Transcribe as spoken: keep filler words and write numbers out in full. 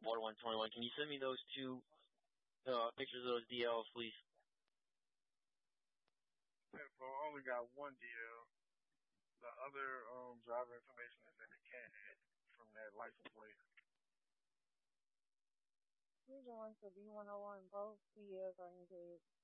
Water one twenty-one. Can you send me those two uh, pictures of those D Ls, please? Yeah, so I only got one D L. The other um, driver information is in the cat from that license plate. Here's the one for B one oh one. Both D Ls are engaged.